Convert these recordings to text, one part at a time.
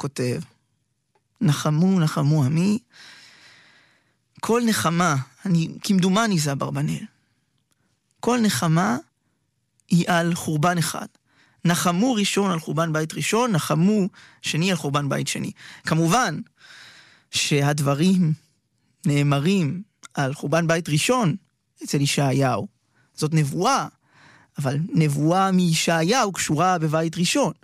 כותב, נחמו, נחמו עמי, כל נחמה, כמדומני זה אברבנאל, כל נחמה היא על חורבן אחד. נחמו ראשון על חורבן בית ראשון, נחמו שני על חורבן בית שני. כמובן שהדברים נאמרים על חורבן בית ראשון אצל ישעיהו. זאת נבואה, אבל נבואה מישעיהו קשורה בבית ראשון.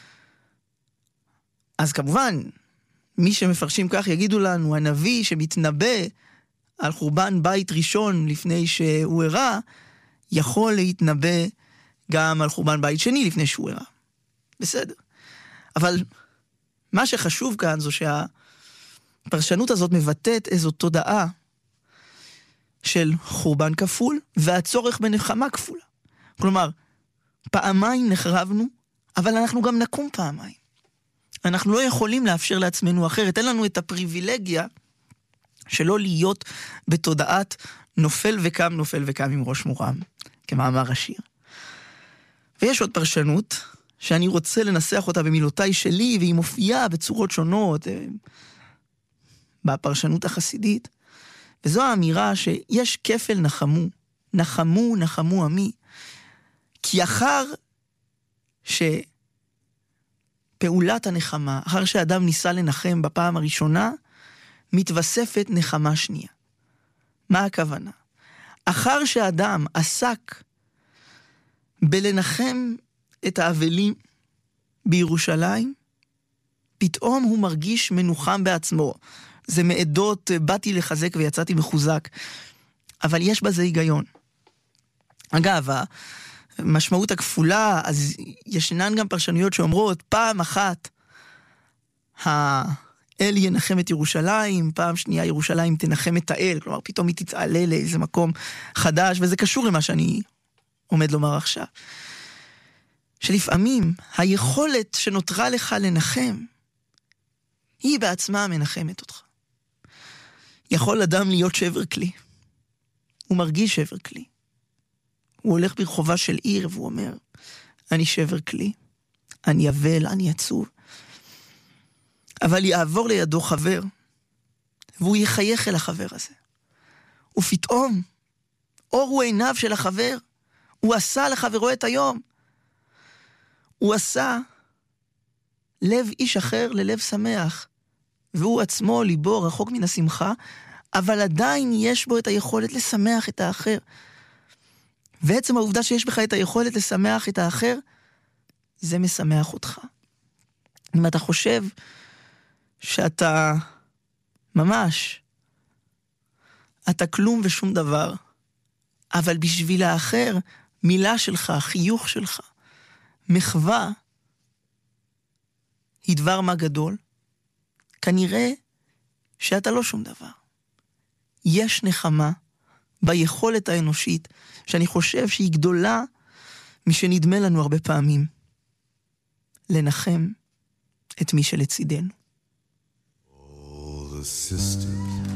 אז כמובן, מי שמפרשים כך יגידו לנו, הנביא שמתנבא על חורבן בית ראשון לפני שהוא הראה, יכול להתנבא גם על חורבן בית שני לפני שהוא הראה. בסדר. אבל מה שחשוב כאן זו שהפרשנות הזאת מבטאת איזו תודעה של חורבן כפול והצורך בנחמה כפולה. כלומר, פעמיים נחרבנו, אבל אנחנו גם נקום פעמיים. אנחנו לא יכולים לאפשר לעצמנו אחרת. אין לנו את הפריבילגיה שלא להיות בתודעת נופל וקם עם ראש מורם, כמאמר השיר. ויש עוד פרשנות שאני רוצה לנסח אותה במילותיי שלי, והיא מופיעה בצורות שונות בפרשנות החסידית, וזו האמירה שיש כפל נחמו, נחמו, נחמו עמי, כי אחר שפעולת הנחמה, אחר שאדם ניסה לנחם בפעם הראשונה, מתווספת נחמה שנייה. מה הכוונה? אחר שאדם עסק בלנחם את האבלים בירושלים, פתאום הוא מרגיש מנוחם בעצמו. זה מעדות, באתי לחזק ויצאתי מחוזק. אבל יש בזה היגיון. אגב, המשמעות הכפולה, אז ישנן גם פרשנויות שאומרות, פעם אחת האל ינחם את ירושלים, פעם שנייה ירושלים תנחם את האל, כלומר פתאום היא תתעלה לאיזה מקום חדש, וזה קשור למה שאני עומד לומר עכשיו. שלפעמים היכולת שנותרה לך לנחם, היא בעצמה מנחמת אותך. יכול אדם להיות שבר כלי. הוא מרגיש שבר כלי. הוא הולך ברחובה של עיר והוא אומר, אני שבר כלי, אני אבל, אני עצוב. אבל יעבור לידו חבר, והוא יחייך אל החבר הזה. ופתאום, אורו עיניו של החבר, הוא עשה לחברו את היום. הוא עשה לב איש אחר ללב שמח, והוא עצמו ליבו רחוק מן השמחה, אבל עדיין יש בו את היכולת לשמח את האחר. ועצם העובדה שיש בך את היכולת לשמח את האחר, זה משמח אותך. אם אתה חושב שאתה ממש, אתה כלום ושום דבר, אבל בשביל האחר, מילה שלך, חיוך שלך, מחווה, היא דבר מה גדול, כנראה שאתה לא שום דבר. יש נחמה ביכולת האנושית, שאני חושב שהיא גדולה משנדמה לנו הרבה פעמים, לנחם את מי שלצידנו. All the sisters